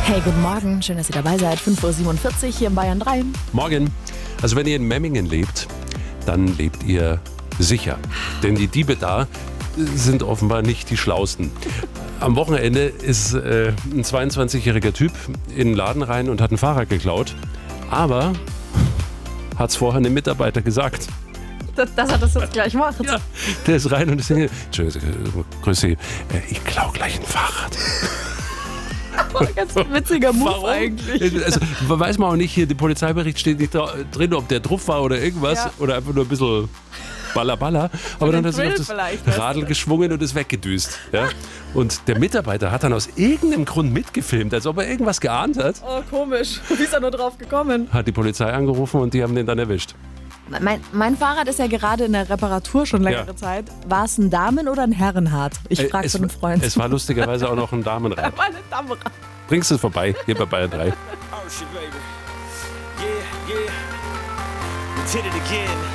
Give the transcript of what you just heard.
Hey, guten Morgen. Schön, dass ihr dabei seid. 5.47 Uhr hier in Bayern 3. Morgen. Also wenn ihr in Memmingen lebt, dann lebt ihr sicher. Denn die Diebe da sind offenbar nicht die Schlausten. Am Wochenende ist ein 22-jähriger Typ in den Laden rein und hat ein Fahrrad geklaut. Aber hat es vorher einem Mitarbeiter gesagt. Dass er das jetzt gleich macht. Ja, der ist rein und ist Entschuldigung, grüß Sie, ich klau gleich ein Fahrrad. Ganz witziger Move Warum? eigentlich. Also, weiß man auch nicht, hier, der Polizeibericht steht nicht drin, ob der drauf war oder irgendwas. Ja. Oder einfach nur ein bisschen Balla. Aber dann hat er sich Thrill auf das vielleicht, weißt du? Radl geschwungen und ist weggedüst. Ja? Und der Mitarbeiter hat dann aus irgendeinem Grund mitgefilmt, als ob er irgendwas geahnt hat. Oh, komisch. Wie ist er nur drauf gekommen? Hat die Polizei angerufen und die haben den dann erwischt. Mein Fahrrad ist ja gerade in der Reparatur schon längere Zeit. War es ein Damen- oder ein Herrenrad? Ich frage so einen Freund. Es war lustigerweise auch noch ein Damenrad. Meine Damen. Bringst es vorbei, hier bei Bayern 3. Oh shit, baby. Yeah. We did it again.